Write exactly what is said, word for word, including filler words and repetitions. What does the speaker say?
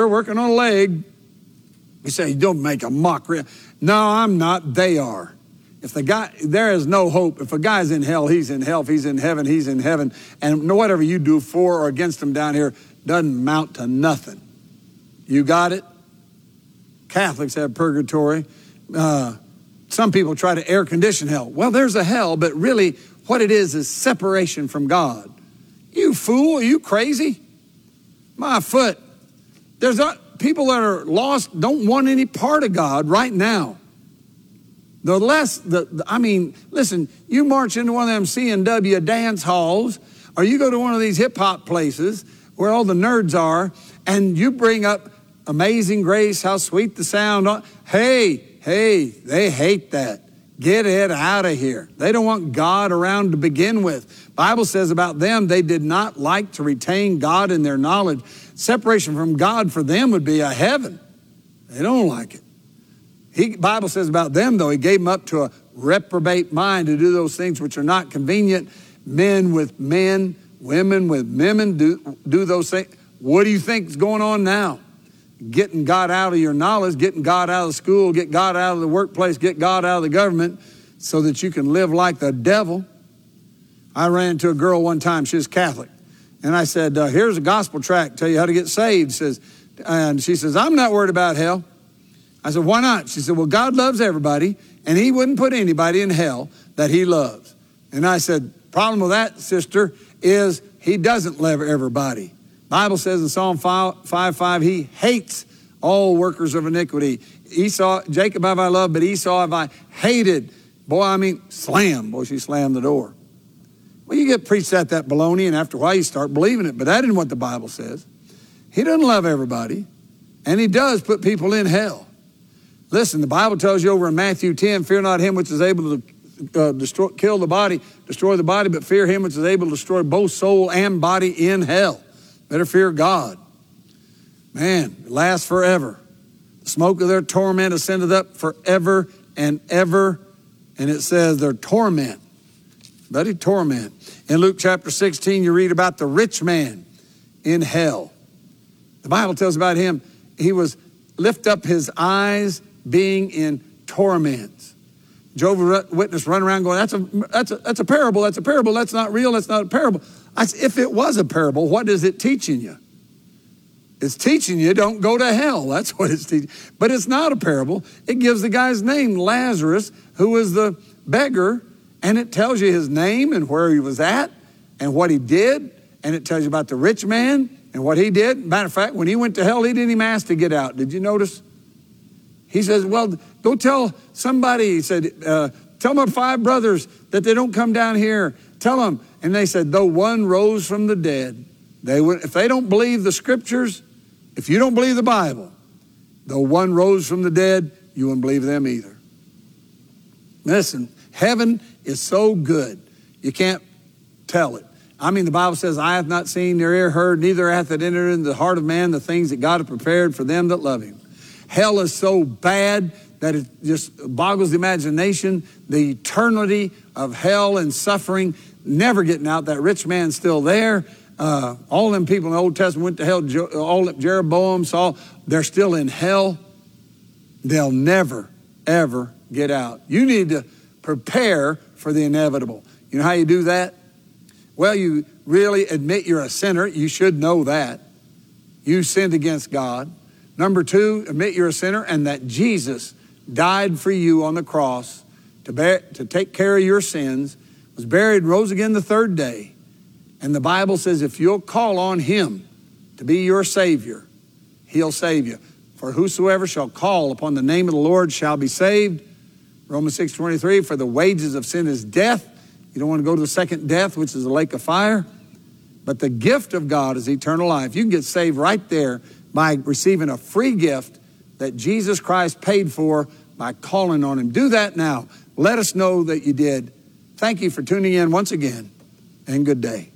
worker working on a leg. You say, don't make a mockery. No, I'm not. They are. If the guy, there is no hope. If a guy's in hell, he's in hell. If he's in heaven, he's in heaven. And whatever you do for or against him down here doesn't amount to nothing. You got it? Catholics have purgatory. Uh, some people try to air condition hell. Well, there's a hell, but really what it is is separation from God. You fool, are you crazy? My foot. There's a, people that are lost don't want any part of God right now. The less, the, the I mean, listen, you march into one of them C and W dance halls, or you go to one of these hip-hop places where all the nerds are, and you bring up Amazing Grace, how sweet the sound. Hey, hey, they hate that. Get it out of here. They don't want God around to begin with. Bible says about them, they did not like to retain God in their knowledge. Separation from God for them would be a heaven. They don't like it. He, Bible says about them, though, he gave them up to a reprobate mind to do those things which are not convenient. Men with men, women with women do, do those things. What do you think is going on now? Getting God out of your knowledge, getting God out of the school, get God out of the workplace, get God out of the government so that you can live like the devil. I ran into a girl one time, she was Catholic. And I said, uh, here's a gospel tract, tell you how to get saved. Says, and she says, I'm not worried about hell. I said, why not? She said, well, God loves everybody, and he wouldn't put anybody in hell that he loves. And I said, problem with that, sister, is he doesn't love everybody. Bible says in Psalm five five, he hates all workers of iniquity. Esau, Jacob have I loved, but Esau have I hated. Boy, I mean, slam. Boy, she slammed the door. Well, you get preached at that baloney, and after a while you start believing it, but that isn't what the Bible says. He doesn't love everybody, and he does put people in hell. Listen, the Bible tells you over in Matthew ten, fear not him which is able to uh, destroy, kill the body, destroy the body, but fear him which is able to destroy both soul and body in hell. Better fear God. Man, it lasts forever. The smoke of their torment ascended up forever and ever. And it says their torment. Bloody torment. In Luke chapter sixteen, you read about the rich man in hell. The Bible tells about him. He was lift up his eyes being in torments. Jehovah's Witness run around going, that's a, that's a, that's a parable. That's a parable. That's not real. That's not a parable. I said, if it was a parable, what is it teaching you? It's teaching you don't go to hell. That's what it's teaching. But it's not a parable. It gives the guy's name, Lazarus, who was the beggar, and it tells you his name and where he was at and what he did, and it tells you about the rich man and what he did. Matter of fact, when he went to hell, he didn't even ask to get out. Did you notice? He says, well, go tell somebody, he said, uh, tell my five brothers that they don't come down here. Tell them. And they said, though one rose from the dead, they would, if they don't believe the scriptures, if you don't believe the Bible, though one rose from the dead, you wouldn't believe them either. Listen, heaven is so good, you can't tell it. I mean, the Bible says, eye hath not seen, nor ear heard, neither hath it entered into the heart of man the things that God hath prepared for them that love him. Hell is so bad that it just boggles the imagination. The eternity of hell and suffering, never getting out. That rich man's still there. Uh, all them people in the Old Testament went to hell. All Jeroboam, Saul, they're still in hell. They'll never, ever get out. You need to prepare for the inevitable. You know how you do that? Well, you really admit you're a sinner. You should know that. You sinned against God. Number two, admit you're a sinner and that Jesus died for you on the cross to bear, to take care of your sins, was buried, rose again the third day. And the Bible says if you'll call on him to be your Savior, he'll save you. For whosoever shall call upon the name of the Lord shall be saved. Romans six twenty-three, for the wages of sin is death. You don't want to go to the second death, which is the lake of fire. But the gift of God is eternal life. You can get saved right there by receiving a free gift that Jesus Christ paid for by calling on him. Do that now. Let us know that you did. Thank you for tuning in once again, and good day.